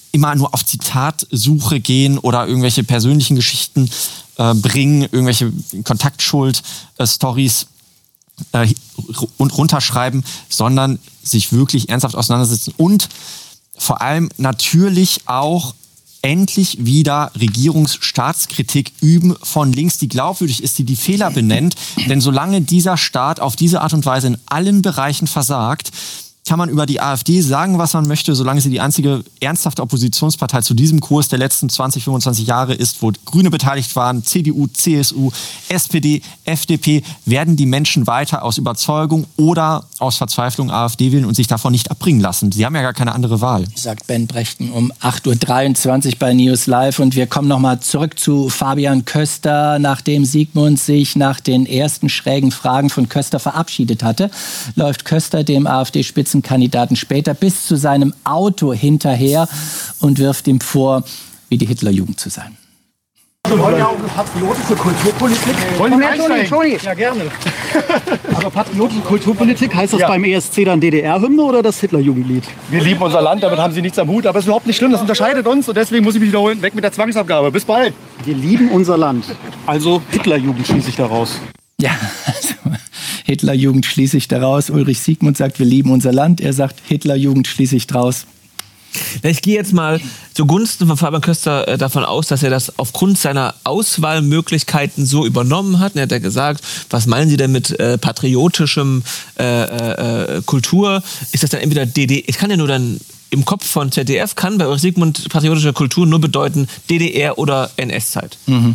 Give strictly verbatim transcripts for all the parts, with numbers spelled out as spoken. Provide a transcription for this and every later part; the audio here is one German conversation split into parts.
immer nur auf Zitatsuche gehen oder irgendwelche persönlichen Geschichten äh, bringen, irgendwelche Kontaktschuld-Stories äh, äh, und runterschreiben, sondern sich wirklich ernsthaft auseinandersetzen und vor allem natürlich auch endlich wieder Regierungsstaatskritik üben von links, die glaubwürdig ist, die die Fehler benennt. Denn solange dieser Staat auf diese Art und Weise in allen Bereichen versagt, kann man über die AfD sagen, was man möchte, solange sie die einzige ernsthafte Oppositionspartei zu diesem Kurs der letzten zwanzig, fünfundzwanzig Jahre ist, wo Grüne beteiligt waren, C D U, C S U, S P D, F D P, werden die Menschen weiter aus Überzeugung oder aus Verzweiflung AfD wählen und sich davon nicht abbringen lassen. Sie haben ja gar keine andere Wahl. Sagt Ben Brechten um acht Uhr dreiundzwanzig bei News Live. Und wir kommen nochmal zurück zu Fabian Köster. Nachdem Siegmund sich nach den ersten schrägen Fragen von Köster verabschiedet hatte, läuft Köster dem AfD-Spitzen Kandidaten später bis zu seinem Auto hinterher und wirft ihm vor, wie die Hitlerjugend zu sein. Wir wollen ja auch eine patriotische Kulturpolitik. Wollen wir einsteigen? Ja, gerne. Aber patriotische Kulturpolitik, heißt das ja beim E S C dann D D R-Hymne oder das Hitlerjugendlied? Wir lieben unser Land, damit haben Sie nichts am Hut. Aber es ist überhaupt nicht schlimm, das unterscheidet uns. Und deswegen muss ich mich wiederholen, weg mit der Zwangsabgabe. Bis bald. Wir lieben unser Land. Also Hitlerjugend schließe ich daraus. Ja, also Hitlerjugend schließe ich daraus. Ulrich Siegmund sagt, wir lieben unser Land. Er sagt, Hitlerjugend schließe ich draus. Ich gehe jetzt mal zugunsten von Fabian Köster äh, davon aus, dass er das aufgrund seiner Auswahlmöglichkeiten so übernommen hat. Er hat ja gesagt, was meinen Sie denn mit äh, patriotischem äh, äh, Kultur? Ist das dann entweder D D R? Ich kann ja nur dann im Kopf von Z D F, kann bei Ulrich Siegmund patriotische Kultur nur bedeuten D D R oder N S-Zeit. Mhm.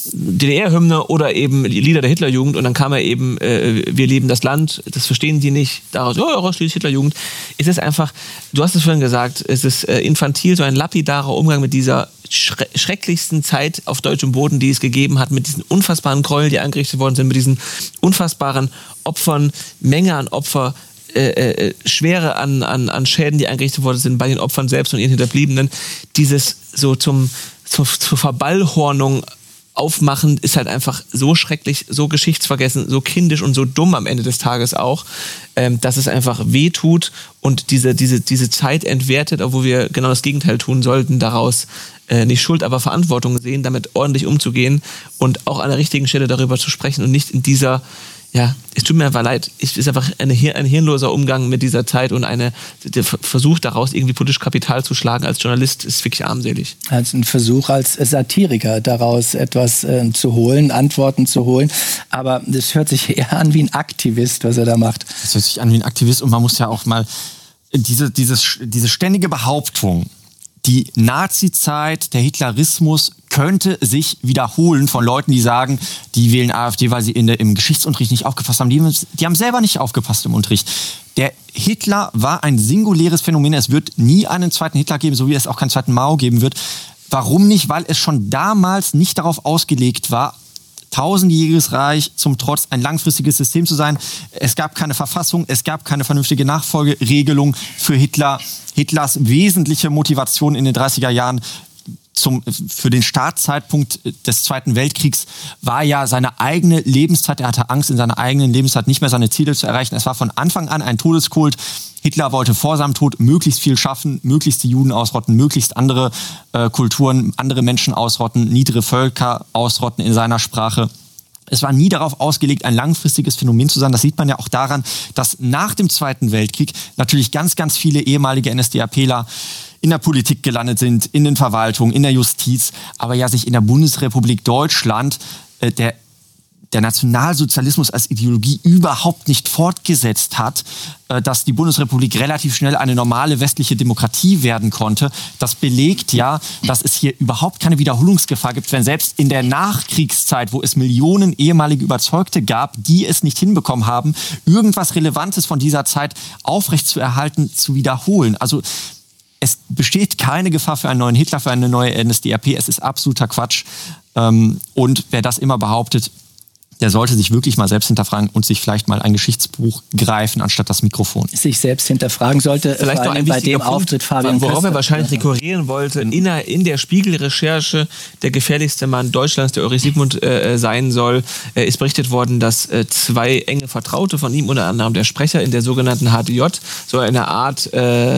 D D R-Hymne oder eben Lieder der Hitlerjugend und dann kam er eben, äh, wir lieben das Land, das verstehen die nicht, daraus, oh, daraus schließt Hitlerjugend. Es ist einfach, du hast es vorhin gesagt, es ist äh, infantil, so ein lapidarer Umgang mit dieser schre- schrecklichsten Zeit auf deutschem Boden, die es gegeben hat, mit diesen unfassbaren Gräueln, die angerichtet worden sind, mit diesen unfassbaren Opfern, Menge an Opfer, äh, äh, Schwere an, an, an Schäden, die angerichtet worden sind bei den Opfern selbst und ihren Hinterbliebenen. Dieses so zum, zur, zur Verballhornung aufmachen ist halt einfach so schrecklich, so geschichtsvergessen, so kindisch und so dumm am Ende des Tages auch, ähm, dass es einfach wehtut und diese, diese, diese Zeit entwertet, obwohl wir genau das Gegenteil tun sollten, daraus äh, nicht Schuld, aber Verantwortung sehen, damit ordentlich umzugehen und auch an der richtigen Stelle darüber zu sprechen und nicht in dieser, ja, es tut mir einfach leid, es ist einfach eine, ein hirnloser Umgang mit dieser Zeit und eine, der Versuch daraus irgendwie politisch Kapital zu schlagen als Journalist ist wirklich armselig. Als ein Versuch als Satiriker daraus etwas äh, zu holen, Antworten zu holen, aber das hört sich eher an wie ein Aktivist, was er da macht. Das hört sich an wie ein Aktivist und man muss ja auch mal diese, dieses, diese ständige Behauptung, die Nazi-Zeit, der Hitlerismus könnte sich wiederholen von Leuten, die sagen, die wählen AfD, weil sie in der, im Geschichtsunterricht nicht aufgepasst haben. Die, die haben selber nicht aufgepasst im Unterricht. Der Hitler war ein singuläres Phänomen. Es wird nie einen zweiten Hitler geben, so wie es auch keinen zweiten Mao geben wird. Warum nicht? Weil es schon damals nicht darauf ausgelegt war, tausendjähriges Reich zum Trotz ein langfristiges System zu sein. Es gab keine Verfassung, es gab keine vernünftige Nachfolgeregelung für Hitler. Hitlers wesentliche Motivation in den dreißiger Jahren zum, für den Startzeitpunkt des Zweiten Weltkriegs war ja seine eigene Lebenszeit. Er hatte Angst, in seiner eigenen Lebenszeit nicht mehr seine Ziele zu erreichen. Es war von Anfang an ein Todeskult. Hitler wollte vor seinem Tod möglichst viel schaffen, möglichst die Juden ausrotten, möglichst andere äh, Kulturen, andere Menschen ausrotten, niedere Völker ausrotten in seiner Sprache. Es war nie darauf ausgelegt, ein langfristiges Phänomen zu sein. Das sieht man ja auch daran, dass nach dem Zweiten Weltkrieg natürlich ganz, ganz viele ehemalige NSDAPler in der Politik gelandet sind, in den Verwaltungen, in der Justiz, aber ja sich in der Bundesrepublik Deutschland äh, der der Nationalsozialismus als Ideologie überhaupt nicht fortgesetzt hat, dass die Bundesrepublik relativ schnell eine normale westliche Demokratie werden konnte. Das belegt ja, dass es hier überhaupt keine Wiederholungsgefahr gibt, wenn selbst in der Nachkriegszeit, wo es Millionen ehemalige Überzeugte gab, die es nicht hinbekommen haben, irgendwas Relevantes von dieser Zeit aufrechtzuerhalten, zu wiederholen. Also es besteht keine Gefahr für einen neuen Hitler, für eine neue N S D A P. Es ist absoluter Quatsch. Und wer das immer behauptet, der sollte sich wirklich mal selbst hinterfragen und sich vielleicht mal ein Geschichtsbuch greifen, anstatt das Mikrofon. Sich selbst hinterfragen sollte, vielleicht vor noch ein bei dem Punkt, Auftritt Fabian worauf Köster. er wahrscheinlich rekurrieren wollte, in der, in der Spiegel-Recherche der gefährlichste Mann Deutschlands, der Ulrich Siegmund äh, sein soll, äh, ist berichtet worden, dass äh, zwei enge Vertraute von ihm, unter anderem der Sprecher in der sogenannten H D J, so eine Art äh,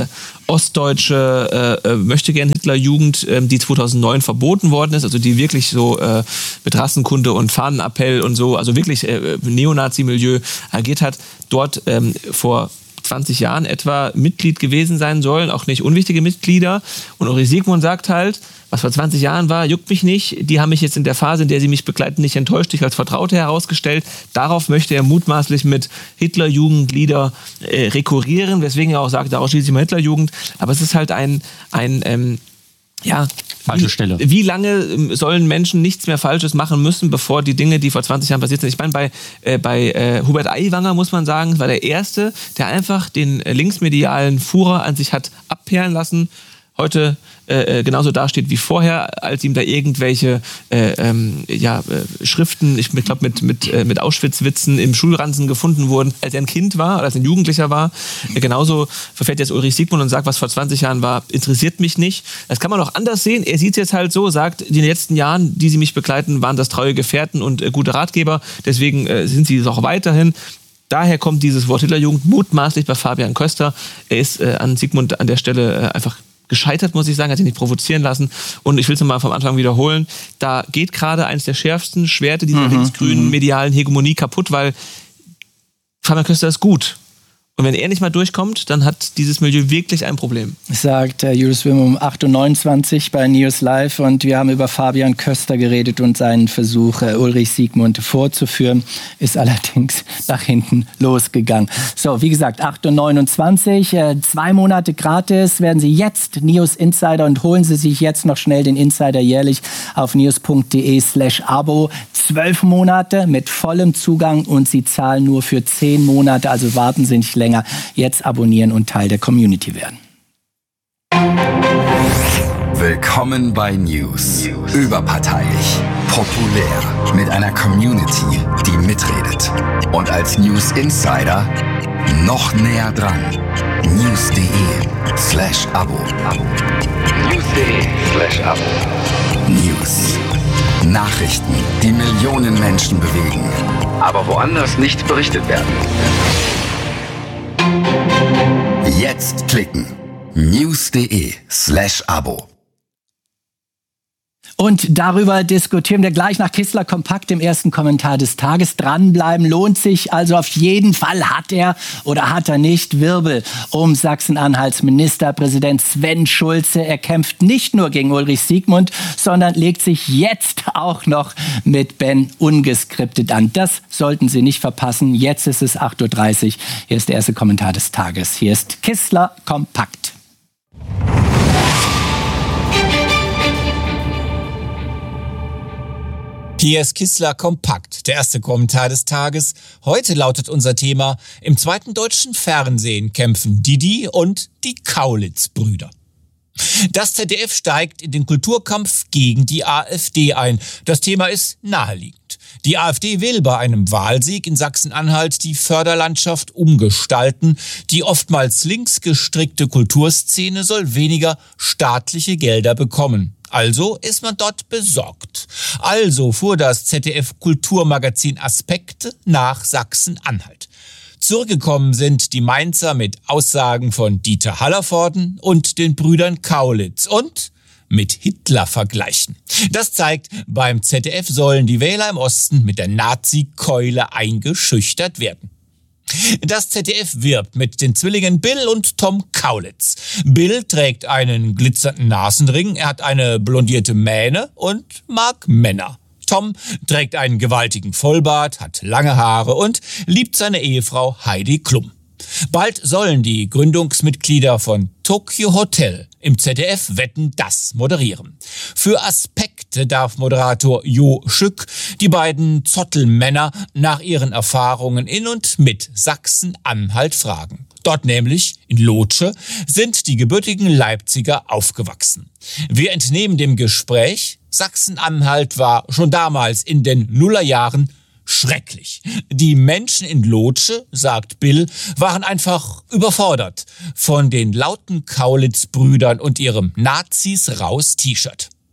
ostdeutsche äh, Möchtegern-Hitler-Jugend, äh, die zweitausendneun verboten worden ist, also die wirklich so äh, mit Rassenkunde und Fahnenappell und so, also wirklich äh, Neonazi-Milieu agiert hat, dort ähm, vor zwanzig Jahren etwa Mitglied gewesen sein sollen, auch nicht unwichtige Mitglieder. Und Ulrich Siegmund sagt halt, was vor zwanzig Jahren war, juckt mich nicht. Die haben mich jetzt in der Phase, in der sie mich begleiten, nicht enttäuscht, dich als Vertraute herausgestellt. Darauf möchte er mutmaßlich mit Hitlerjugendlieder äh, rekurrieren, weswegen er auch sagt, daraus schließe ich mal Hitlerjugend. Aber es ist halt ein, ein ähm, ja, falsche wie, Stelle. Wie lange sollen Menschen nichts mehr Falsches machen müssen, bevor die Dinge, die vor zwanzig Jahren passiert sind? Ich meine, bei, äh, bei äh, Hubert Aiwanger muss man sagen, war der Erste, der einfach den äh, linksmedialen Furor an sich hat abperlen lassen. Heute äh, genauso dasteht wie vorher, als ihm da irgendwelche äh, ähm, ja, äh, Schriften, ich glaube mit, mit, äh, mit Auschwitz-Witzen im Schulranzen gefunden wurden, als er ein Kind war oder als er ein Jugendlicher war. Äh, genauso verfährt jetzt Ulrich Siegmund und sagt, was vor zwanzig Jahren war, interessiert mich nicht. Das kann man auch anders sehen. Er sieht es jetzt halt so, sagt, in den letzten Jahren, die sie mich begleiten, waren das treue Gefährten und äh, gute Ratgeber. Deswegen äh, sind sie es auch weiterhin. Daher kommt dieses Wort Hitlerjugend mutmaßlich bei Fabian Köster. Er ist äh, an Siegmund an der Stelle äh, einfach gescheitert, muss ich sagen, hat sich nicht provozieren lassen. Und ich will es nochmal vom Anfang wiederholen, da geht gerade eines der schärfsten Schwerte dieser mhm. linksgrünen medialen Hegemonie kaputt, weil Fabian Köster ist gut. Und wenn er nicht mal durchkommt, dann hat dieses Milieu wirklich ein Problem. Sagt äh, Julius Wim um acht Uhr neunundzwanzig bei News Live und wir haben über Fabian Köster geredet und seinen Versuch, äh, Ulrich Siegmund vorzuführen, ist allerdings nach hinten losgegangen. So, wie gesagt, acht Uhr neunundzwanzig, äh, zwei Monate gratis, werden Sie jetzt News Insider und holen Sie sich jetzt noch schnell den Insider jährlich auf news.de slash Abo. Zwölf Monate mit vollem Zugang und Sie zahlen nur für zehn Monate, also warten Sie nicht länger. Jetzt abonnieren und Teil der Community werden. Willkommen bei News. Überparteilich, populär, mit einer Community, die mitredet. Und als News Insider noch näher dran. News.de slash Abo. News.de slash Abo. News. Nachrichten, die Millionen Menschen bewegen, aber woanders nicht berichtet werden. Jetzt klicken. News.de slash Abo. Und darüber diskutieren wir gleich nach Kissler Kompakt im ersten Kommentar des Tages. Dranbleiben lohnt sich also auf jeden Fall. Hat er oder hat er nicht Wirbel um Sachsen-Anhalts Ministerpräsident Sven Schulze. Er kämpft nicht nur gegen Ulrich Siegmund, sondern legt sich jetzt auch noch mit Ben ungeskriptet an. Das sollten Sie nicht verpassen. Jetzt ist es acht Uhr dreißig. Hier ist der erste Kommentar des Tages. Hier ist Kissler Kompakt. Hier ist Kissler Kompakt, der erste Kommentar des Tages. Heute lautet unser Thema: Im zweiten deutschen Fernsehen kämpfen Didi und die Kaulitz-Brüder. Das Z D F steigt in den Kulturkampf gegen die AfD ein. Das Thema ist naheliegend. Die AfD will bei einem Wahlsieg in Sachsen-Anhalt die Förderlandschaft umgestalten. Die oftmals links gestrickte Kulturszene soll weniger staatliche Gelder bekommen. Also ist man dort besorgt. Also fuhr das Z D F-Kulturmagazin Aspekte nach Sachsen-Anhalt. Zurückgekommen sind die Mainzer mit Aussagen von Dieter Hallervorden und den Brüdern Kaulitz und mit Hitler vergleichen. Das zeigt, beim Z D F sollen die Wähler im Osten mit der Nazi-Keule eingeschüchtert werden. Das Z D F wirbt mit den Zwillingen Bill und Tom Kaulitz. Bill trägt einen glitzernden Nasenring, er hat eine blondierte Mähne und mag Männer. Tom trägt einen gewaltigen Vollbart, hat lange Haare und liebt seine Ehefrau Heidi Klum. Bald sollen die Gründungsmitglieder von Tokyo Hotel im Z D F Wetten, das moderieren. Für Aspekte darf Moderator Jo Schück die beiden Zottelmänner nach ihren Erfahrungen in und mit Sachsen-Anhalt fragen. Dort nämlich, in Lotsche, sind die gebürtigen Leipziger aufgewachsen. Wir entnehmen dem Gespräch, Sachsen-Anhalt war schon damals in den Nullerjahren schrecklich. Die Menschen in Lotsche, sagt Bill, waren einfach überfordert von den lauten Kaulitz-Brüdern und ihrem Nazis raus T-Shirt.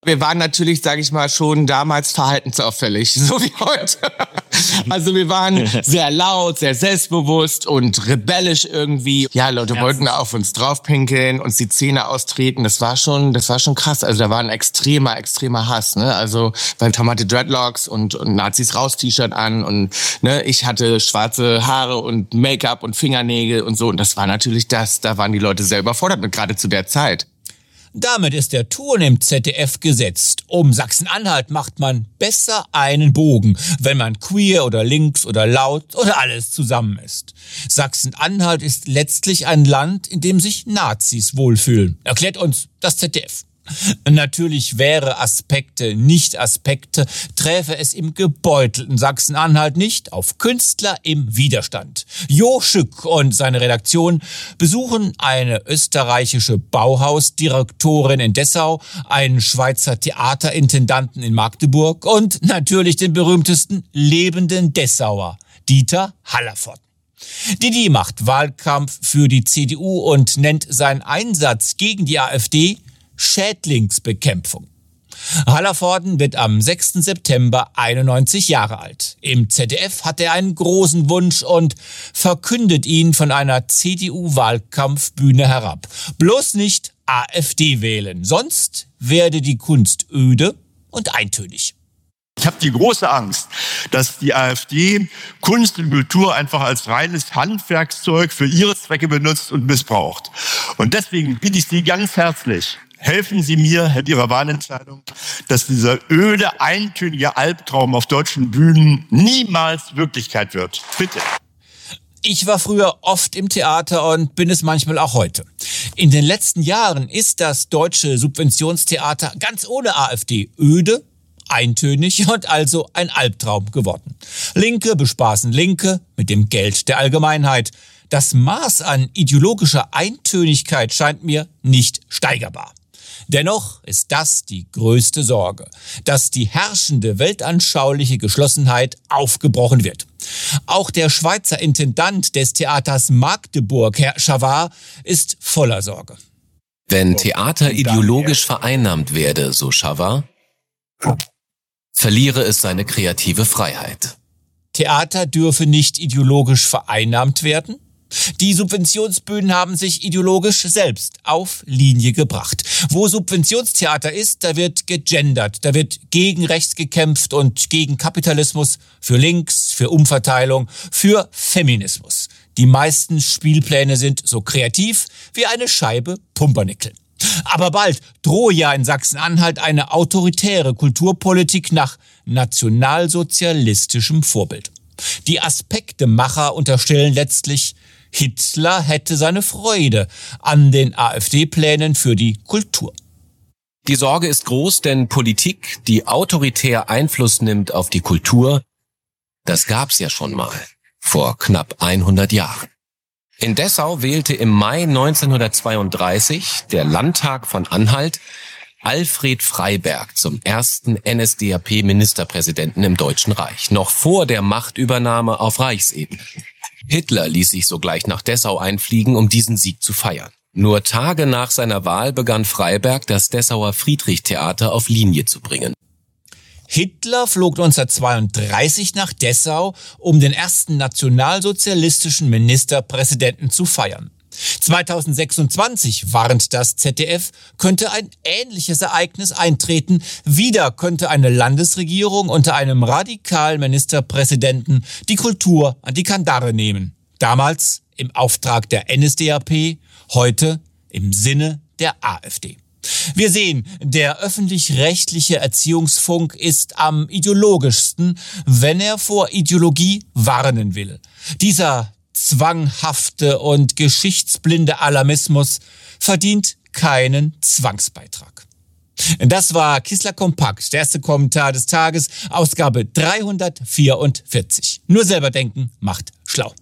Wir waren natürlich, sage ich mal, schon damals verhaltensauffällig, so wie heute. Also wir waren sehr laut, sehr selbstbewusst und rebellisch irgendwie. Ja, Leute wollten auf uns draufpinkeln, uns die Zähne austreten. Das war schon, das war schon krass. Also da war ein extremer, extremer Hass. Ne? Also weil Tom hatte Dreadlocks und, und Nazis raus T-Shirt an und ne, ich hatte schwarze Haare und Make-up und Fingernägel und so. Und das war natürlich das. Da waren die Leute sehr überfordert mit, gerade zu der Zeit. Damit ist der Ton im Z D F gesetzt. Um Sachsen-Anhalt macht man besser einen Bogen, wenn man queer oder links oder laut oder alles zusammen ist. Sachsen-Anhalt ist letztlich ein Land, in dem sich Nazis wohlfühlen, erklärt uns das Z D F. Natürlich wäre Aspekte nicht Aspekte, träfe es im gebeutelten Sachsen-Anhalt nicht auf Künstler im Widerstand. Jo Schück und seine Redaktion besuchen eine österreichische Bauhausdirektorin in Dessau, einen Schweizer Theaterintendanten in Magdeburg und natürlich den berühmtesten lebenden Dessauer, Dieter Hallervorden. Didi macht Wahlkampf für die C D U und nennt seinen Einsatz gegen die AfD Schädlingsbekämpfung. Hallervorden wird am sechsten September einundneunzig Jahre alt. Im Z D F hat er einen großen Wunsch und verkündet ihn von einer C D U-Wahlkampfbühne herab. Bloß nicht AfD wählen, sonst werde die Kunst öde und eintönig. Ich habe die große Angst, dass die AfD Kunst und Kultur einfach als reines Handwerkszeug für ihre Zwecke benutzt und missbraucht. Und deswegen bitte ich Sie ganz herzlich, helfen Sie mir mit Ihrer Wahlentscheidung, dass dieser öde, eintönige Albtraum auf deutschen Bühnen niemals Wirklichkeit wird. Bitte. Ich war früher oft im Theater und bin es manchmal auch heute. In den letzten Jahren ist das deutsche Subventionstheater ganz ohne AfD öde, eintönig und also ein Albtraum geworden. Linke bespaßen Linke mit dem Geld der Allgemeinheit. Das Maß an ideologischer Eintönigkeit scheint mir nicht steigerbar. Dennoch ist das die größte Sorge, dass die herrschende weltanschauliche Geschlossenheit aufgebrochen wird. Auch der Schweizer Intendant des Theaters Magdeburg, Herr Chavard, ist voller Sorge. Wenn Theater ideologisch vereinnahmt werde, so Chavard, verliere es seine kreative Freiheit. Theater dürfe nicht ideologisch vereinnahmt werden? Die Subventionsbühnen haben sich ideologisch selbst auf Linie gebracht. Wo Subventionstheater ist, da wird gegendert, da wird gegen rechts gekämpft und gegen Kapitalismus, für links, für Umverteilung, für Feminismus. Die meisten Spielpläne sind so kreativ wie eine Scheibe Pumpernickel. Aber bald drohe ja in Sachsen-Anhalt eine autoritäre Kulturpolitik nach nationalsozialistischem Vorbild. Die Aspektemacher unterstellen letztlich, Hitler hätte seine Freude an den AfD-Plänen für die Kultur. Die Sorge ist groß, denn Politik, die autoritär Einfluss nimmt auf die Kultur, das gab's ja schon mal, vor knapp hundert Jahren. In Dessau wählte im Mai neunzehnhundertzweiunddreißig der Landtag von Anhalt Alfred Freiberg zum ersten N S D A P-Ministerpräsidenten im Deutschen Reich, noch vor der Machtübernahme auf Reichsebene. Hitler ließ sich sogleich nach Dessau einfliegen, um diesen Sieg zu feiern. Nur Tage nach seiner Wahl begann Freiberg, das Dessauer Friedrichtheater auf Linie zu bringen. Hitler flog neunzehnhundertzweiunddreißig nach Dessau, um den ersten nationalsozialistischen Ministerpräsidenten zu feiern. zweitausendsechsundzwanzig warnt das Z D F, könnte ein ähnliches Ereignis eintreten. Wieder könnte eine Landesregierung unter einem radikalen Ministerpräsidenten die Kultur an die Kandare nehmen. Damals im Auftrag der N S D A P, heute im Sinne der AfD. Wir sehen, der öffentlich-rechtliche Erziehungsfunk ist am ideologischsten, wenn er vor Ideologie warnen will. Dieser zwanghafte und geschichtsblinde Alarmismus verdient keinen Zwangsbeitrag. Das war Kissler Kompakt, der erste Kommentar des Tages, Ausgabe dreihundertvierundvierzig. Nur selber denken macht schlau.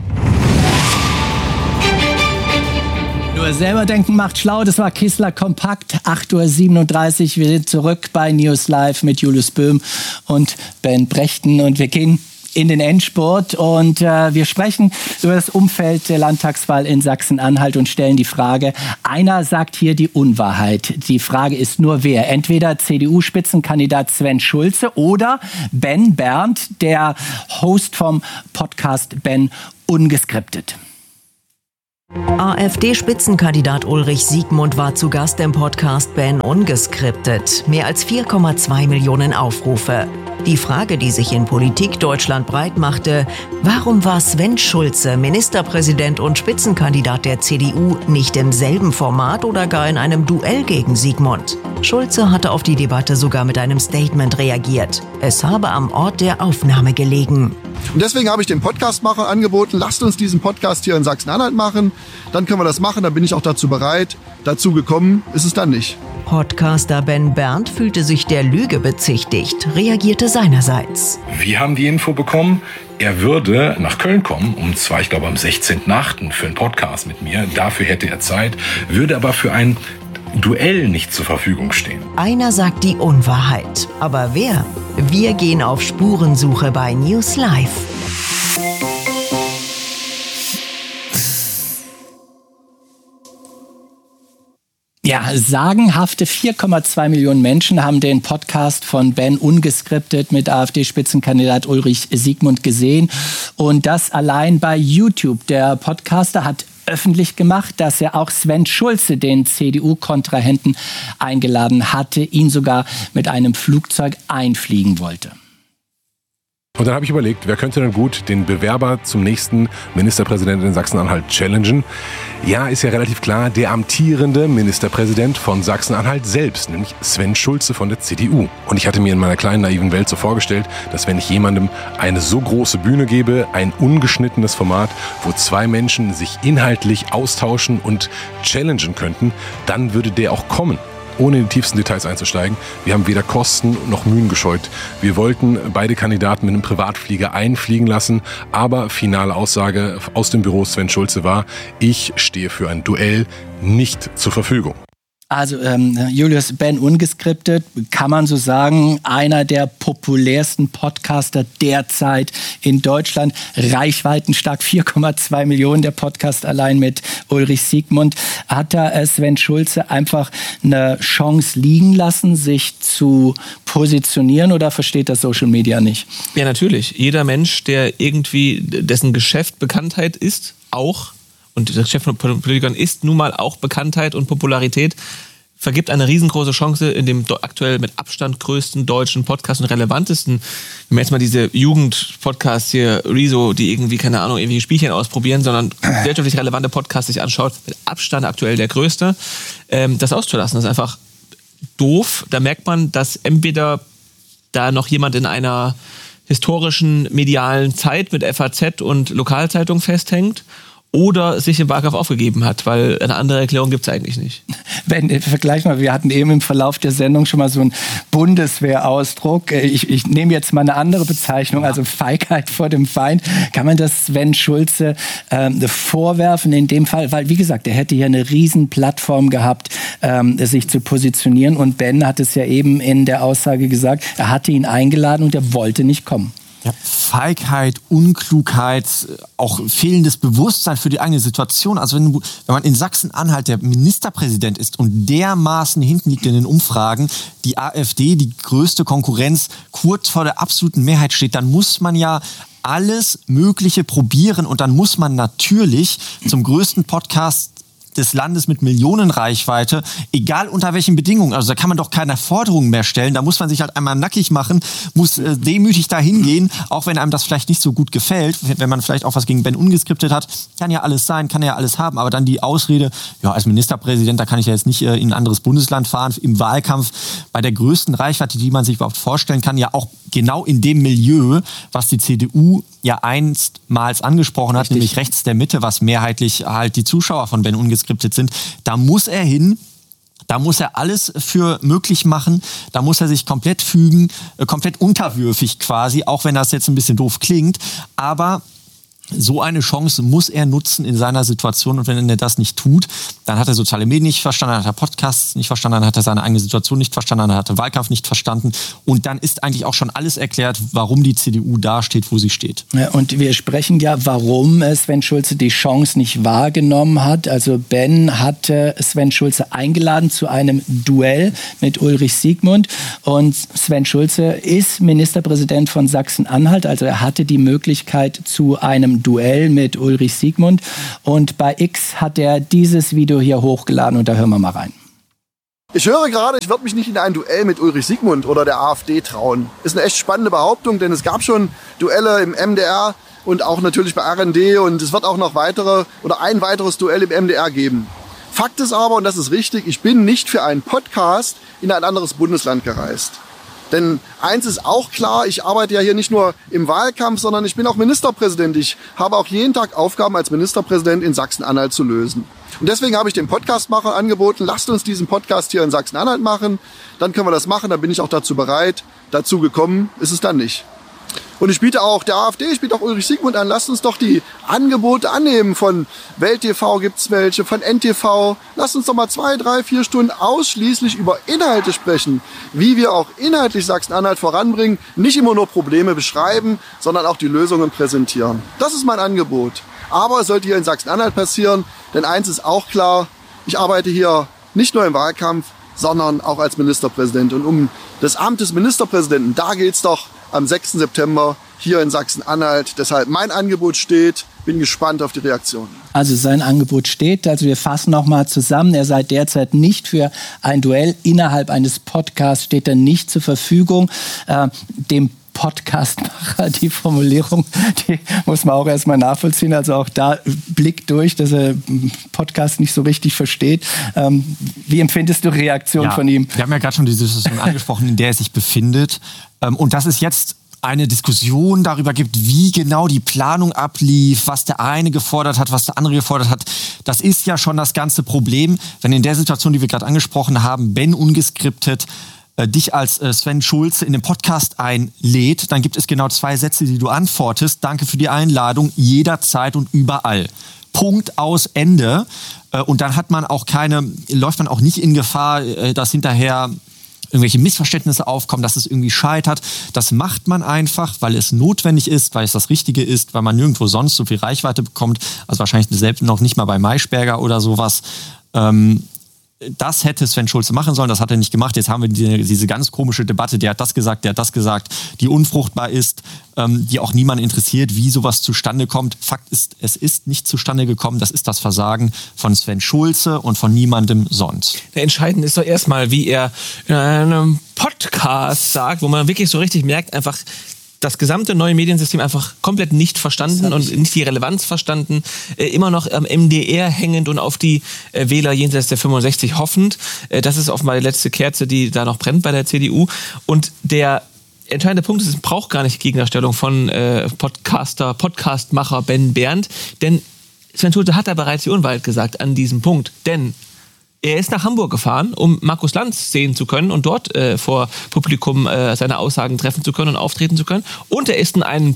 Nur selber denken macht schlau. Das war Kissler Kompakt, acht Uhr siebenunddreißig. Wir sind zurück bei News Live mit Julius Böhm und Ben Brechten und wir gehen in den Endspurt und äh, wir sprechen über das Umfeld der Landtagswahl in Sachsen-Anhalt und stellen die Frage, einer sagt hier die Unwahrheit. Die Frage ist nur wer. Entweder C D U-Spitzenkandidat Sven Schulze oder Ben Berndt, der Host vom Podcast Ben Ungeskriptet. AfD-Spitzenkandidat Ulrich Siegmund war zu Gast im Podcast Ben Ungeskriptet. Mehr als vier Komma zwei Millionen Aufrufe. Die Frage, die sich in Politik Deutschland breit machte, warum war Sven Schulze, Ministerpräsident und Spitzenkandidat der C D U, nicht im selben Format oder gar in einem Duell gegen Siegmund? Schulze hatte auf die Debatte sogar mit einem Statement reagiert. Es habe am Ort der Aufnahme gelegen. Und deswegen habe ich den Podcastmachern angeboten, lasst uns diesen Podcast hier in Sachsen-Anhalt machen. Dann können wir das machen, dann bin ich auch dazu bereit. Dazu gekommen ist es dann nicht. Podcaster Ben Berndt fühlte sich der Lüge bezichtigt, reagierte seinerseits. Wir haben die Info bekommen, er würde nach Köln kommen, und zwar, ich glaube, am sechzehnten achten für einen Podcast mit mir. Dafür hätte er Zeit, würde aber für ein Duell nicht zur Verfügung stehen. Einer sagt die Unwahrheit. Aber wer? Wir gehen auf Spurensuche bei News Live. Ja, sagenhafte vier Komma zwei Millionen Menschen haben den Podcast von Ben Ungeskriptet mit AfD-Spitzenkandidat Ulrich Siegmund gesehen. Und das allein bei YouTube. Der Podcaster hat öffentlich gemacht, dass er auch Sven Schulze, den C D U-Kontrahenten, eingeladen hatte, ihn sogar mit einem Flugzeug einfliegen wollte. Und dann habe ich überlegt, wer könnte denn gut den Bewerber zum nächsten Ministerpräsidenten in Sachsen-Anhalt challengen? Ja, ist ja relativ klar, der amtierende Ministerpräsident von Sachsen-Anhalt selbst, nämlich Sven Schulze von der C D U. Und ich hatte mir in meiner kleinen naiven Welt so vorgestellt, dass wenn ich jemandem eine so große Bühne gebe, ein ungeschnittenes Format, wo zwei Menschen sich inhaltlich austauschen und challengen könnten, dann würde der auch kommen. Ohne in die tiefsten Details einzusteigen. Wir haben weder Kosten noch Mühen gescheut. Wir wollten beide Kandidaten mit einem Privatflieger einfliegen lassen, aber finale Aussage aus dem Büro Sven Schulze war, ich stehe für ein Duell nicht zur Verfügung. Also ähm, Julius, Ben Ungeskriptet, kann man so sagen, einer der populärsten Podcaster derzeit in Deutschland. Reichweitenstark, vier Komma zwei Millionen, der Podcast allein mit Ulrich Siegmund. Hat da äh, Sven Schulze einfach eine Chance liegen lassen, sich zu positionieren, oder versteht das Social Media nicht? Ja, natürlich. Jeder Mensch, der irgendwie, dessen Geschäft Bekanntheit ist, auch, und das Geschäft von Politikern ist nun mal auch Bekanntheit und Popularität, vergibt eine riesengroße Chance in dem aktuell mit Abstand größten deutschen Podcast und relevantesten, wenn man jetzt mal diese Jugend-Podcasts hier, Rezo, die irgendwie, keine Ahnung, irgendwie Spielchen ausprobieren, sondern gesellschaftlich relevante Podcasts sich anschaut, mit Abstand aktuell der größte, ähm, das auszulassen, das ist einfach doof. Da merkt man, dass entweder da noch jemand in einer historischen medialen Zeit mit F A Z und Lokalzeitung festhängt, oder sich im Wahlkampf aufgegeben hat, weil eine andere Erklärung gibt es eigentlich nicht. Ben, vergleich mal, wir hatten eben im Verlauf der Sendung schon mal so einen Bundeswehrausdruck. Ich, ich nehme jetzt mal eine andere Bezeichnung, also Feigheit vor dem Feind. Kann man das Sven Schulze ähm, vorwerfen in dem Fall? Weil, wie gesagt, er hätte ja eine riesen Plattform gehabt, ähm, sich zu positionieren. Und Ben hat es ja eben in der Aussage gesagt, er hatte ihn eingeladen und er wollte nicht kommen. Ja, Feigheit, Unklugheit, auch fehlendes Bewusstsein für die eigene Situation. Also wenn, wenn man in Sachsen-Anhalt der Ministerpräsident ist und dermaßen hinten liegt in den Umfragen, die AfD, die größte Konkurrenz, kurz vor der absoluten Mehrheit steht, dann muss man ja alles Mögliche probieren und dann muss man natürlich zum größten Podcast des Landes mit Millionenreichweite, egal unter welchen Bedingungen. Also da kann man doch keine Forderungen mehr stellen. Da muss man sich halt einmal nackig machen, muss äh, demütig da hingehen, auch wenn einem das vielleicht nicht so gut gefällt, wenn man vielleicht auch was gegen Ben Ungeskriptet hat. Kann ja alles sein, kann ja alles haben, aber dann die Ausrede, ja, als Ministerpräsident, da kann ich ja jetzt nicht äh, in ein anderes Bundesland fahren, im Wahlkampf bei der größten Reichweite, die man sich überhaupt vorstellen kann, ja auch genau in dem Milieu, was die C D U ja einstmals angesprochen hat, Richtig. nämlich rechts der Mitte, was mehrheitlich halt die Zuschauer von Ben Ungeskriptet sind. Da muss er hin, da muss er alles für möglich machen, da muss er sich komplett fügen, äh, komplett unterwürfig quasi, auch wenn das jetzt ein bisschen doof klingt, aber So eine Chance muss er nutzen in seiner Situation und wenn er das nicht tut, dann hat er soziale Medien nicht verstanden, dann hat er Podcasts nicht verstanden, dann hat er seine eigene Situation nicht verstanden, dann hat er Wahlkampf nicht verstanden und dann ist eigentlich auch schon alles erklärt, warum die C D U da steht, wo sie steht. Ja, und wir sprechen ja, warum Sven Schulze die Chance nicht wahrgenommen hat. Also Ben hatte Sven Schulze eingeladen zu einem Duell mit Ulrich Siegmund und Sven Schulze ist Ministerpräsident von Sachsen-Anhalt, also er hatte die Möglichkeit zu einem Duell mit Ulrich Siegmund und bei X hat er dieses Video hier hochgeladen und da hören wir mal rein. Ich höre gerade, ich würde mich nicht in ein Duell mit Ulrich Siegmund oder der AfD trauen. Ist eine echt spannende Behauptung, denn es gab schon Duelle im M D R und auch natürlich bei R N D und es wird auch noch weitere oder ein weiteres Duell im M D R geben. Fakt ist aber, und das ist richtig, ich bin nicht für einen Podcast in ein anderes Bundesland gereist. Denn eins ist auch klar, ich arbeite ja hier nicht nur im Wahlkampf, sondern ich bin auch Ministerpräsident. Ich habe auch jeden Tag Aufgaben als Ministerpräsident in Sachsen-Anhalt zu lösen. Und deswegen habe ich den Podcastmachern angeboten, lasst uns diesen Podcast hier in Sachsen-Anhalt machen. Dann können wir das machen, dann bin ich auch dazu bereit. Dazu gekommen ist es dann nicht. Und ich biete auch der AfD, ich biete auch Ulrich Siegmund an, lasst uns doch die Angebote annehmen. Von Welt T V gibt's welche, von N T V. Lasst uns doch mal zwei, drei, vier Stunden ausschließlich über Inhalte sprechen. Wie wir auch inhaltlich Sachsen-Anhalt voranbringen. Nicht immer nur Probleme beschreiben, sondern auch die Lösungen präsentieren. Das ist mein Angebot. Aber es sollte hier in Sachsen-Anhalt passieren, denn eins ist auch klar, ich arbeite hier nicht nur im Wahlkampf, sondern auch als Ministerpräsident. Und um das Amt des Ministerpräsidenten, da geht's doch am sechsten September hier in Sachsen-Anhalt. Deshalb mein Angebot steht. Bin gespannt auf die Reaktion. Also sein Angebot steht. Also wir fassen noch mal zusammen. Er sei derzeit nicht für ein Duell innerhalb eines Podcasts, steht er nicht zur Verfügung. Äh, dem Podcastmacher, die Formulierung, die muss man auch erstmal nachvollziehen. Also auch da Blick durch, dass er Podcast nicht so richtig versteht. Ähm, wie empfindest du Reaktion ja, von ihm? Wir haben ja gerade schon die Situation angesprochen, in der er sich befindet. Ähm, und das ist jetzt eine Diskussion darüber gibt, wie genau die Planung ablief, was der eine gefordert hat, was der andere gefordert hat. Das ist ja schon das ganze Problem, wenn in der Situation, die wir gerade angesprochen haben, Ben ungeskriptet äh, dich als äh, Sven Schulze in den Podcast einlädt, dann gibt es genau zwei Sätze, die du antwortest. Danke für die Einladung, jederzeit und überall. Punkt, aus, Ende. Äh, und dann hat man auch keine, läuft man auch nicht in Gefahr, äh, dass hinterher irgendwelche Missverständnisse aufkommen, dass es irgendwie scheitert. Das macht man einfach, weil es notwendig ist, weil es das Richtige ist, weil man nirgendwo sonst so viel Reichweite bekommt. Also wahrscheinlich selbst noch nicht mal bei Maischberger oder sowas. Ähm, das hätte Sven Schulze machen sollen, das hat er nicht gemacht. Jetzt haben wir die, diese ganz komische Debatte, der hat das gesagt, der hat das gesagt, die unfruchtbar ist, ähm, die auch niemand interessiert, wie sowas zustande kommt. Fakt ist, es ist nicht zustande gekommen. Das ist das Versagen von Sven Schulze und von niemandem sonst. Der Entscheidende ist doch erstmal, wie er in einem Podcast sagt, wo man wirklich so richtig merkt, einfach das gesamte neue Mediensystem einfach komplett nicht verstanden und nicht die Relevanz verstanden, äh, immer noch am M D R hängend und auf die äh, Wähler jenseits der fünfundsechzig hoffend. Äh, das ist offenbar die letzte Kerze, die da noch brennt bei der C D U. Und der entscheidende Punkt ist, es braucht gar nicht Gegendarstellung von äh, Podcaster, Podcastmacher Ben Berndt, denn Sven Schulze hat da bereits die Unwahrheit gesagt an diesem Punkt, denn er ist nach Hamburg gefahren, um Markus Lanz sehen zu können und dort äh, vor Publikum äh, seine Aussagen treffen zu können und auftreten zu können. Und er ist in einen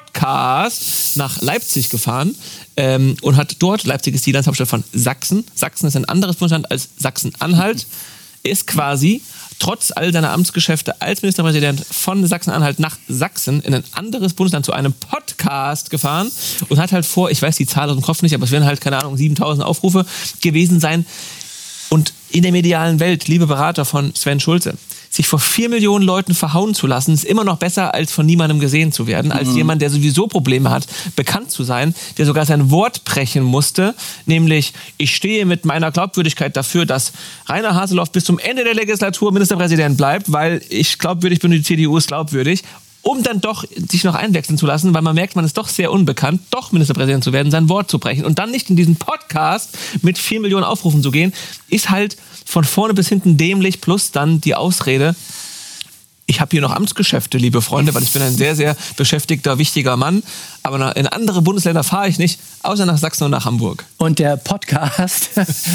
Podcast nach Leipzig gefahren ähm, und hat dort, Leipzig ist die Landeshauptstadt von Sachsen. Sachsen ist ein anderes Bundesland als Sachsen-Anhalt. Er ist quasi trotz all seiner Amtsgeschäfte als Ministerpräsident von Sachsen-Anhalt nach Sachsen in ein anderes Bundesland zu einem Podcast gefahren und hat halt vor, ich weiß die Zahl aus dem Kopf nicht, aber es werden halt, keine Ahnung, siebentausend Aufrufe gewesen sein. Und in der medialen Welt, liebe Berater von Sven Schulze, sich vor vier Millionen Leuten verhauen zu lassen, ist immer noch besser, als von niemandem gesehen zu werden, als mhm. jemand, der sowieso Probleme hat, bekannt zu sein, der sogar sein Wort brechen musste, nämlich, ich stehe mit meiner Glaubwürdigkeit dafür, dass Rainer Haseloff bis zum Ende der Legislatur Ministerpräsident bleibt, weil ich glaubwürdig bin und die C D U ist glaubwürdig. Um dann doch sich noch einwechseln zu lassen, weil man merkt, man ist doch sehr unbekannt, doch Ministerpräsident zu werden, sein Wort zu brechen und dann nicht in diesen Podcast mit vier Millionen Aufrufen zu gehen, ist halt von vorne bis hinten dämlich, plus dann die Ausrede, ich habe hier noch Amtsgeschäfte, liebe Freunde, weil ich bin ein sehr, sehr beschäftigter, wichtiger Mann. Aber in andere Bundesländer fahre ich nicht, außer nach Sachsen und nach Hamburg. Und der Podcast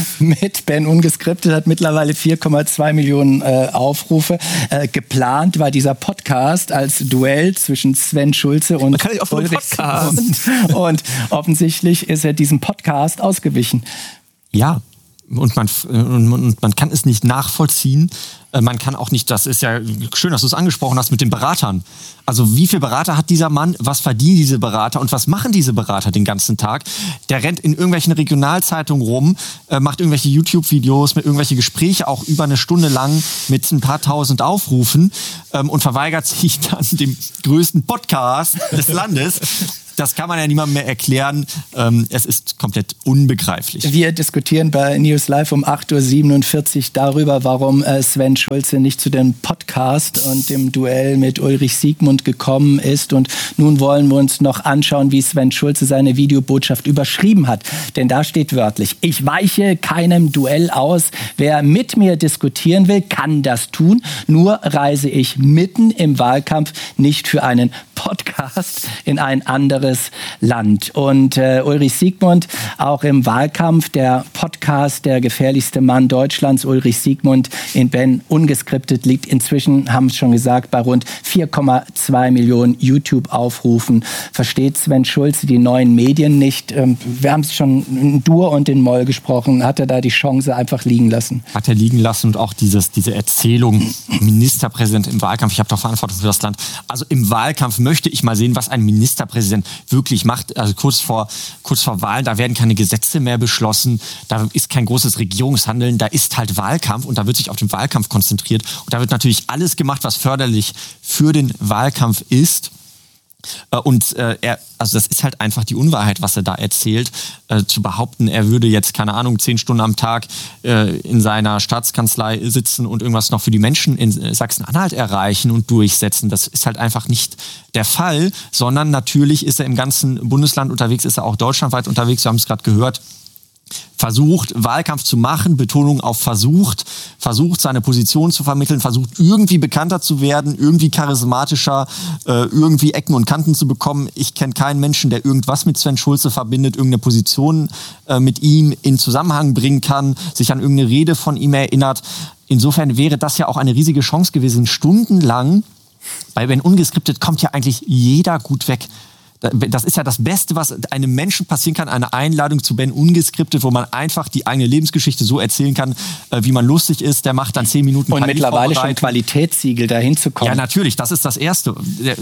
mit Ben Ungeskriptet hat mittlerweile vier Komma zwei Millionen äh, Aufrufe. Äh, geplant war dieser Podcast als Duell zwischen Sven Schulze und kann ich auf einen Podcast. Und, und offensichtlich ist er diesem Podcast ausgewichen. Ja. Und man, und man kann es nicht nachvollziehen. Man kann auch nicht, das ist ja schön, dass du es angesprochen hast mit den Beratern. Also wie viele Berater hat dieser Mann, was verdienen diese Berater und was machen diese Berater den ganzen Tag? Der rennt in irgendwelchen Regionalzeitungen rum, macht irgendwelche YouTube-Videos mit irgendwelche Gespräche, auch über eine Stunde lang mit ein paar tausend Aufrufen und verweigert sich dann dem größten Podcast des Landes. Das kann man ja niemandem mehr erklären. Ähm, es ist komplett unbegreiflich. Wir diskutieren bei News Live um acht Uhr siebenundvierzig darüber, warum äh, Sven Schulze nicht zu dem Podcast und dem Duell mit Ulrich Siegmund gekommen ist. Und nun wollen wir uns noch anschauen, wie Sven Schulze seine Videobotschaft überschrieben hat. Denn da steht wörtlich: Ich weiche keinem Duell aus. Wer mit mir diskutieren will, kann das tun. Nur reise ich mitten im Wahlkampf nicht für einen Podcast in ein anderes Land. Und äh, Ulrich Siegmund, auch im Wahlkampf, der Podcast Der gefährlichste Mann Deutschlands, Ulrich Siegmund in Ben Ungeskriptet, liegt inzwischen, haben es schon gesagt, bei rund vier Komma zwei Millionen YouTube-Aufrufen. Versteht Sven Schulze die neuen Medien nicht? Ähm, wir haben es schon in Dur und in Moll gesprochen. Hat er da die Chance einfach liegen lassen? Hat er liegen lassen und auch dieses, diese Erzählung, Ministerpräsident im Wahlkampf, ich habe doch Verantwortung für das Land. Also im Wahlkampf möchte ich mal sehen, was ein Ministerpräsident wirklich macht. Also kurz vor, kurz vor Wahlen, da werden keine Gesetze mehr beschlossen, da ist kein großes Regierungshandeln, da ist halt Wahlkampf und da wird sich auf den Wahlkampf konzentriert. Und da wird natürlich alles gemacht, was förderlich für den Wahlkampf ist. Und äh, er, also das ist halt einfach die Unwahrheit, was er da erzählt. Äh, zu behaupten, er würde jetzt, keine Ahnung, zehn Stunden am Tag äh, in seiner Staatskanzlei sitzen und irgendwas noch für die Menschen in Sachsen-Anhalt erreichen und durchsetzen, das ist halt einfach nicht der Fall, sondern natürlich ist er im ganzen Bundesland unterwegs, ist er auch deutschlandweit unterwegs, wir haben es gerade gehört. Versucht, Wahlkampf zu machen, Betonung auf versucht, versucht, seine Position zu vermitteln, versucht, irgendwie bekannter zu werden, irgendwie charismatischer, äh, irgendwie Ecken und Kanten zu bekommen. Ich kenne keinen Menschen, der irgendwas mit Sven Schulze verbindet, irgendeine Position äh, mit ihm in Zusammenhang bringen kann, sich an irgendeine Rede von ihm erinnert. Insofern wäre das ja auch eine riesige Chance gewesen, stundenlang, weil wenn ungeskriptet kommt ja eigentlich jeder gut weg. Das ist ja das Beste, was einem Menschen passieren kann, eine Einladung zu Ben Ungeskriptet, wo man einfach die eigene Lebensgeschichte so erzählen kann, wie man lustig ist. Der macht dann zehn Minuten und mittlerweile schon Qualitätssiegel dahin zu kommen. Ja, natürlich, das ist das Erste.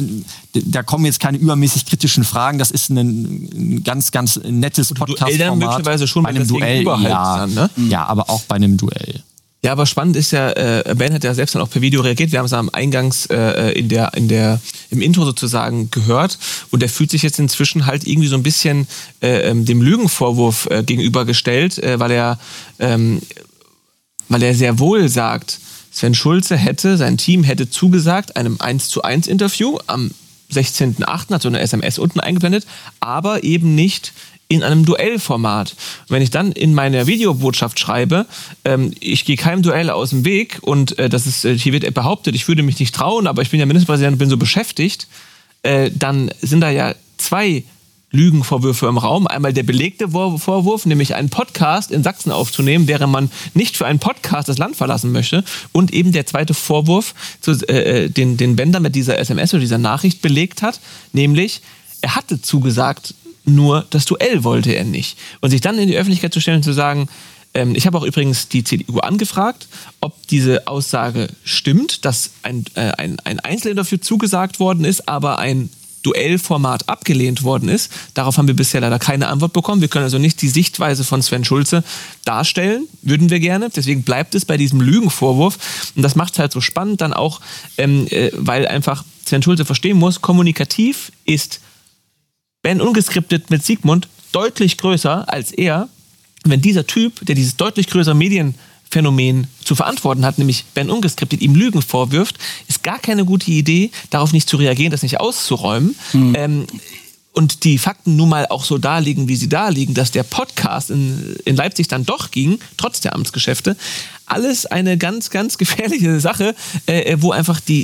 Da kommen jetzt keine übermäßig kritischen Fragen. Das ist ein ganz, ganz nettes Podcast-Format. Möglicherweise schon bei einem Duell, ja, dann, ne? ja, aber auch bei einem Duell. Ja, aber spannend ist ja, äh, Ben hat ja selbst dann auch per Video reagiert. Wir haben es am Eingangs äh, in der, in der, im Intro sozusagen gehört. Und er fühlt sich jetzt inzwischen halt irgendwie so ein bisschen äh, dem Lügenvorwurf äh, gegenübergestellt, äh, weil er, ähm, weil er sehr wohl sagt, Sven Schulze hätte, sein Team hätte zugesagt, einem eins zu eins Interview am sechzehnten achten, hat so eine S M S unten eingeblendet, aber eben nicht in einem Duellformat. Und wenn ich dann in meiner Videobotschaft schreibe, ähm, ich gehe keinem Duell aus dem Weg und äh, das ist, äh, hier wird behauptet, ich würde mich nicht trauen, aber ich bin ja Ministerpräsident und bin so beschäftigt, äh, dann sind da ja zwei Lügenvorwürfe im Raum. Einmal der belegte Vorwurf, nämlich einen Podcast in Sachsen aufzunehmen, während man nicht für einen Podcast das Land verlassen möchte. Und eben der zweite Vorwurf, zu, äh, den, den Bender mit dieser S M S oder dieser Nachricht belegt hat, nämlich er hatte zugesagt, nur das Duell wollte er nicht. Und sich dann in die Öffentlichkeit zu stellen und zu sagen, ähm, ich habe auch übrigens die C D U angefragt, ob diese Aussage stimmt, dass ein, äh, ein, ein Einzelinterview zugesagt worden ist, aber ein Duellformat abgelehnt worden ist. Darauf haben wir bisher leider keine Antwort bekommen. Wir können also nicht die Sichtweise von Sven Schulze darstellen, würden wir gerne. Deswegen bleibt es bei diesem Lügenvorwurf. Und das macht es halt so spannend dann auch, ähm, äh, weil einfach Sven Schulze verstehen muss, kommunikativ ist Ben Ungeskriptet mit Siegmund deutlich größer als er. Wenn dieser Typ, der dieses deutlich größere Medienphänomen zu verantworten hat, nämlich Ben Ungeskriptet, ihm Lügen vorwirft, ist gar keine gute Idee, darauf nicht zu reagieren, das nicht auszuräumen. Mhm. Ähm, und die Fakten nun mal auch so darliegen, wie sie darliegen, dass der Podcast in, in Leipzig dann doch ging, trotz der Amtsgeschäfte. Alles eine ganz, ganz gefährliche Sache, äh, wo einfach die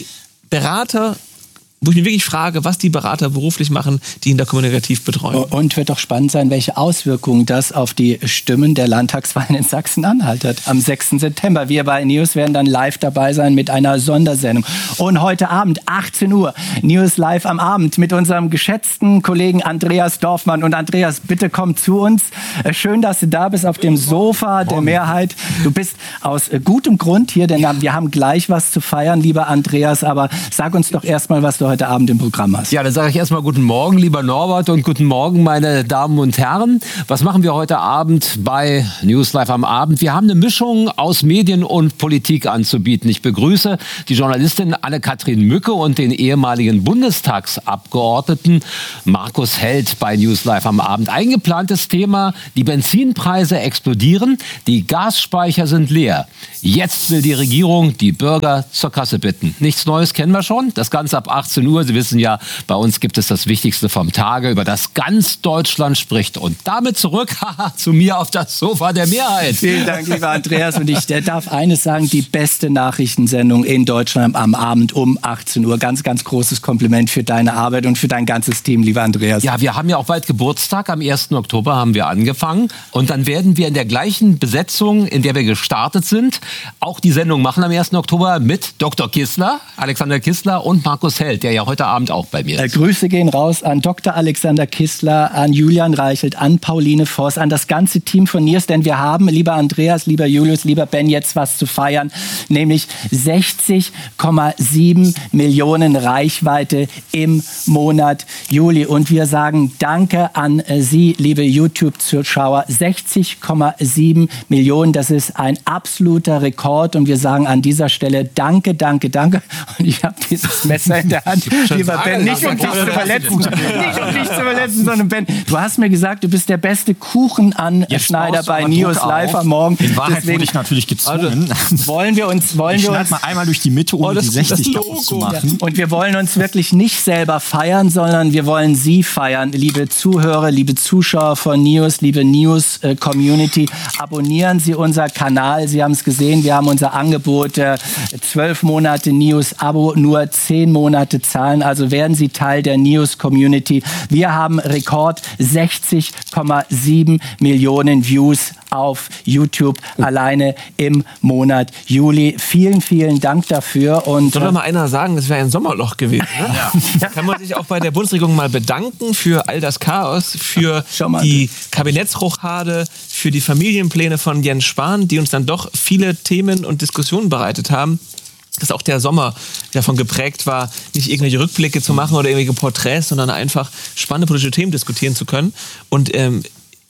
Berater, wo ich mich wirklich frage, was die Berater beruflich machen, die ihn da kommunikativ betreuen. Und wird doch spannend sein, welche Auswirkungen das auf die Stimmen der Landtagswahlen in Sachsen-Anhalt hat. Am sechsten September. Wir bei News werden dann live dabei sein mit einer Sondersendung. Und heute Abend, achtzehn Uhr, News live am Abend mit unserem geschätzten Kollegen Andreas Dorfmann. Und Andreas, bitte komm zu uns. Schön, dass du da bist auf dem Sofa der Mehrheit. Du bist aus gutem Grund hier, denn wir haben gleich was zu feiern, lieber Andreas. Aber sag uns doch erstmal, was du heute Abend im Programm hast. Ja, dann sage ich erstmal guten Morgen, lieber Norbert, und guten Morgen, meine Damen und Herren. Was machen wir heute Abend bei News Live am Abend? Wir haben eine Mischung aus Medien und Politik anzubieten. Ich begrüße die Journalistin Anne-Kathrin Mücke und den ehemaligen Bundestagsabgeordneten Markus Held bei News Live am Abend. Eingeplantes Thema: Die Benzinpreise explodieren, die Gasspeicher sind leer. Jetzt will die Regierung die Bürger zur Kasse bitten. Nichts Neues kennen wir schon. Das Ganze ab achtzehn Uhr. Sie wissen ja, bei uns gibt es das Wichtigste vom Tage, über das ganz Deutschland spricht. Und damit zurück zu mir auf das Sofa der Mehrheit. Vielen Dank, lieber Andreas. Und ich darf eines sagen, die beste Nachrichtensendung in Deutschland am Abend um achtzehn Uhr. Ganz, ganz großes Kompliment für deine Arbeit und für dein ganzes Team, lieber Andreas. Ja, wir haben ja auch bald Geburtstag. Am ersten Oktober haben wir angefangen. Und dann werden wir in der gleichen Besetzung, in der wir gestartet sind, auch die Sendung machen am ersten Oktober mit Doktor Kissler, Alexander Kissler und Markus Held, der ja heute Abend auch bei mir ist. Äh, Grüße gehen raus an Doktor Alexander Kissler, an Julian Reichelt, an Pauline Voss, an das ganze Team von News, denn wir haben, lieber Andreas, lieber Julius, lieber Ben, jetzt was zu feiern, nämlich sechzig Komma sieben Millionen Reichweite im Monat Juli. Und wir sagen Danke an äh, Sie, liebe YouTube-Zuschauer. sechzig Komma sieben Millionen, das ist ein absoluter Rekord. Und wir sagen an dieser Stelle Danke, danke, danke. Und ich habe dieses Messer in der Hand. Lieber Ben, nicht um dich zu verletzen, nicht um dich zu verletzen, sondern Ben, du hast mir gesagt, du bist der beste Kuchenanschneider bei News Live am Morgen. In Wahrheit Deswegen wurde ich natürlich gezwungen. Also, wollen wir uns, wollen ich wir uns mal einmal durch die Mitte, um oh, das, die sechzig kaputt zu machen. Ja. Und wir wollen uns wirklich nicht selber feiern, sondern wir wollen Sie feiern, liebe Zuhörer, liebe Zuschauer von News, liebe News äh, Community. Abonnieren Sie unser Kanal. Sie haben es gesehen, wir haben unser Angebot äh, zwölf Monate News Abo, nur zehn Monate zahlen. Also werden Sie Teil der News Community. Wir haben Rekord sechzig Komma sieben Millionen Views auf YouTube alleine im Monat Juli. Vielen, vielen Dank dafür. Und soll doch mal einer sagen, das wäre ein Sommerloch gewesen. Ne? Ja. Kann man sich auch bei der Bundesregierung mal bedanken für all das Chaos, für die Kabinettsrochade, für die Familienpläne von Jens Spahn, die uns dann doch viele Themen und Diskussionen bereitet haben. Dass auch der Sommer davon geprägt war, nicht irgendwelche Rückblicke zu machen oder irgendwelche Porträts, sondern einfach spannende politische Themen diskutieren zu können. Und ähm,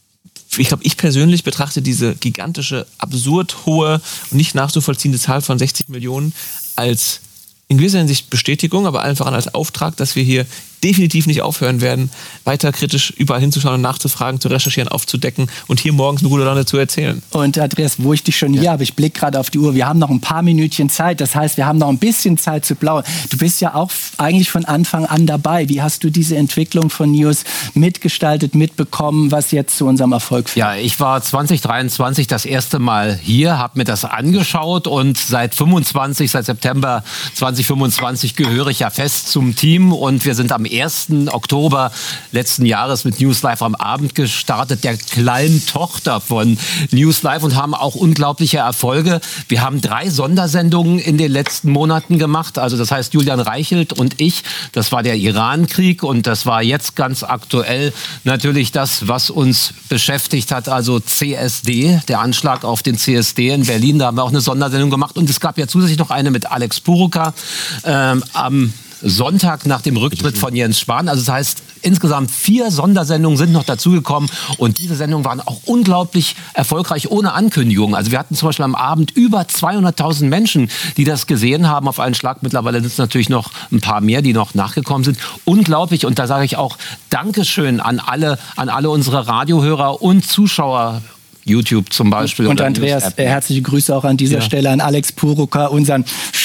ich glaube, ich persönlich betrachte diese gigantische, absurd hohe und nicht nachzuvollziehende Zahl von sechzig Millionen als in gewisser Hinsicht Bestätigung, aber einfach als Auftrag, dass wir hier definitiv nicht aufhören werden, weiter kritisch überall hinzuschauen und nachzufragen, zu recherchieren, aufzudecken und hier morgens eine gute Laune zu erzählen. Und Andreas, wo ich dich schon hier ja. habe, ich blicke gerade auf die Uhr, wir haben noch ein paar Minütchen Zeit, das heißt, wir haben noch ein bisschen Zeit zu plaudern. Du bist ja auch eigentlich von Anfang an dabei. Wie hast du diese Entwicklung von News mitgestaltet, mitbekommen, was jetzt zu unserem Erfolg führt? Ja, ich war zwanzig dreiundzwanzig das erste Mal hier, habe mir das angeschaut und seit fünfundzwanzig, seit September zwanzig fünfundzwanzig gehöre ich ja fest zum Team und wir sind am ersten Oktober letzten Jahres mit News Live am Abend gestartet, der kleinen Tochter von News Live, und haben auch unglaubliche Erfolge. Wir haben drei Sondersendungen in den letzten Monaten gemacht, also das heißt Julian Reichelt und ich, das war der Iran-Krieg und das war jetzt ganz aktuell natürlich das, was uns beschäftigt hat, also C S D, der Anschlag auf den C S D in Berlin, da haben wir auch eine Sondersendung gemacht und es gab ja zusätzlich noch eine mit Alex Puruka ähm, am Sonntag nach dem Rücktritt von Jens Spahn. Also das heißt, insgesamt vier Sondersendungen sind noch dazugekommen und diese Sendungen waren auch unglaublich erfolgreich ohne Ankündigung. Also wir hatten zum Beispiel am Abend über zweihunderttausend Menschen, die das gesehen haben auf einen Schlag. Mittlerweile sind es natürlich noch ein paar mehr, die noch nachgekommen sind. Unglaublich, und da sage ich auch Dankeschön an alle, an alle unsere Radiohörer und Zuschauer. YouTube zum Beispiel. Und Andreas, herzliche Grüße auch an dieser ja. Stelle an Alex Puruka, unseren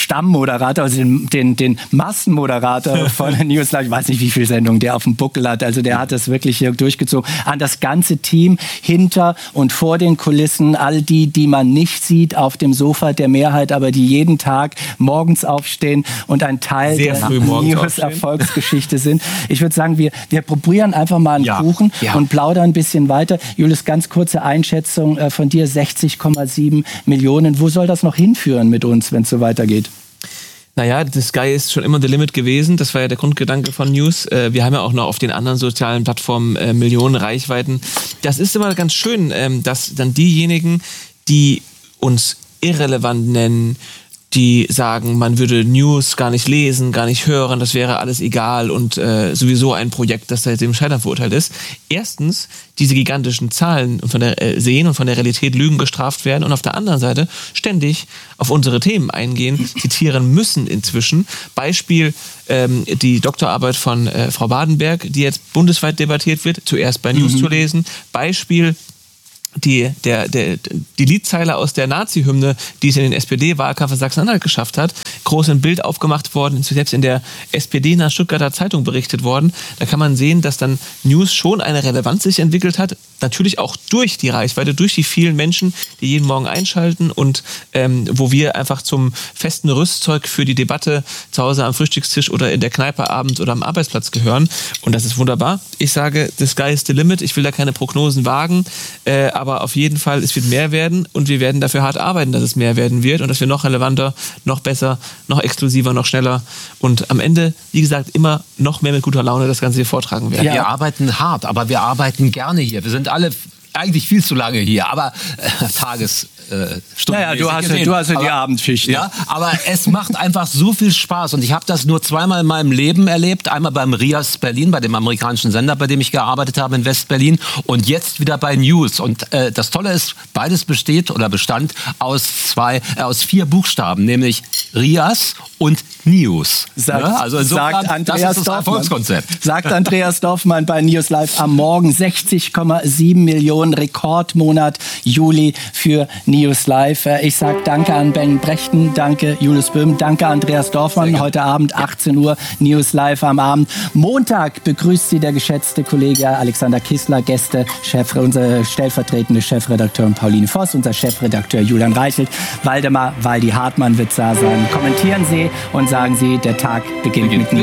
Stammmoderator, also den, den, den Massenmoderator von News Live, ich weiß nicht, wie viele Sendungen der auf dem Buckel hat, also der hat das wirklich hier durchgezogen, an das ganze Team hinter und vor den Kulissen, all die, die man nicht sieht auf dem Sofa der Mehrheit, aber die jeden Tag morgens aufstehen und ein Teil Sehr der News-Erfolgsgeschichte sind. Ich würde sagen, wir, wir probieren einfach mal einen Ja, Kuchen ja. und plaudern ein bisschen weiter. Julius, ganz kurze Einschätzung äh, von dir, sechzig Komma sieben Millionen. Wo soll das noch hinführen mit uns, wenn es so weitergeht? Naja, the sky ist schon immer the limit gewesen. Das war ja der Grundgedanke von News. Äh, wir haben ja auch noch auf den anderen sozialen Plattformen äh, Millionen Reichweiten. Das ist immer ganz schön, ähm, dass dann diejenigen, die uns irrelevant nennen, die sagen, man würde News gar nicht lesen, gar nicht hören, das wäre alles egal und äh, sowieso ein Projekt, das seit dem Scheitern verurteilt ist. Erstens, diese gigantischen Zahlen von der äh, sehen und von der Realität Lügen gestraft werden und auf der anderen Seite ständig auf unsere Themen eingehen, zitieren müssen inzwischen. Beispiel ähm, die Doktorarbeit von äh, Frau Badenberg, die jetzt bundesweit debattiert wird, zuerst bei News Mhm. zu lesen. Beispiel Die, der, der, die Liedzeile aus der Nazi-Hymne, die es in den S P D-Wahlkampf in Sachsen-Anhalt geschafft hat, groß im Bild aufgemacht worden, selbst in der S P D-nahen Stuttgarter Zeitung berichtet worden. Da kann man sehen, dass dann News schon eine Relevanz sich entwickelt hat, natürlich auch durch die Reichweite, durch die vielen Menschen, die jeden Morgen einschalten und ähm, wo wir einfach zum festen Rüstzeug für die Debatte zu Hause am Frühstückstisch oder in der Kneipe abends oder am Arbeitsplatz gehören. Und das ist wunderbar. Ich sage, the sky is the limit. Ich will da keine Prognosen wagen, äh, aber auf jeden Fall, es wird mehr werden und wir werden dafür hart arbeiten, dass es mehr werden wird und dass wir noch relevanter, noch besser, noch exklusiver, noch schneller und am Ende, wie gesagt, immer noch mehr mit guter Laune das Ganze hier vortragen werden. Wir arbeiten hart, aber wir arbeiten gerne hier. Wir sind alle eigentlich viel zu lange hier, aber äh, Tages äh, Naja, du hast, ja, du hast ja die Abendschicht. Ja, aber es macht einfach so viel Spaß und ich habe das nur zweimal in meinem Leben erlebt. Einmal beim R I A S Berlin, bei dem amerikanischen Sender, bei dem ich gearbeitet habe in West-Berlin und jetzt wieder bei News. Und äh, das Tolle ist, beides besteht oder bestand aus zwei, äh, aus vier Buchstaben, nämlich R I A S und News. Sagt, ja, also insofern, sagt Andreas das ist das Dorfmann. Erfolgskonzept. Sagt Andreas Dorfmann bei News Live am Morgen. sechzig Komma sieben Millionen, Rekordmonat Juli für News Live. Ich sage danke an Ben Brechten, danke Julius Böhm, danke Andreas Dorfmann. Heute Abend achtzehn Uhr News Live am Abend. Montag begrüßt Sie der geschätzte Kollege Alexander Kissler, Gäste, Chef, unser stellvertretende Chefredakteurin Pauline Voss, unser Chefredakteur Julian Reichelt, Waldemar Waldi Hartmann wird da sein. Kommentieren Sie und sagen Sie, der Tag beginnt mit News.